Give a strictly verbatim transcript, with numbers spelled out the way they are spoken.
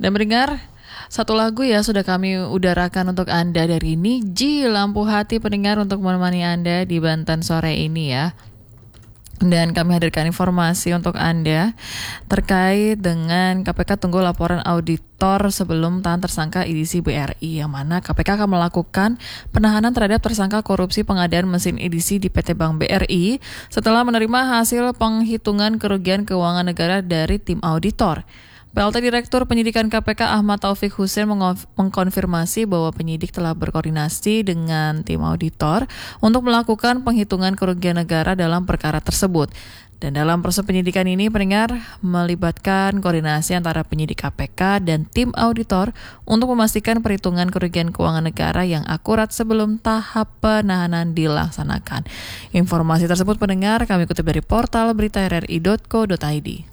Dan mendengar satu lagu ya sudah kami udarakan untuk Anda dari Niji Lampu Hati pendengar untuk menemani Anda di Banten sore ini ya. Dan kami hadirkan informasi untuk Anda terkait dengan K P K tunggu laporan auditor sebelum tahan tersangka edisi B R I, yang mana K P K akan melakukan penahanan terhadap tersangka korupsi pengadaan mesin edisi di P T Bank B R I setelah menerima hasil penghitungan kerugian keuangan negara dari tim auditor. P L T Direktur Penyidikan K P K Ahmad Taufik Hussein mengkonfirmasi bahwa penyidik telah berkoordinasi dengan tim auditor untuk melakukan penghitungan kerugian negara dalam perkara tersebut. Dan dalam proses penyidikan ini, pendengar, melibatkan koordinasi antara penyidik K P K dan tim auditor untuk memastikan perhitungan kerugian keuangan negara yang akurat sebelum tahap penahanan dilaksanakan. Informasi tersebut, pendengar, kami kutip dari portal berita r r i dot co dot i d.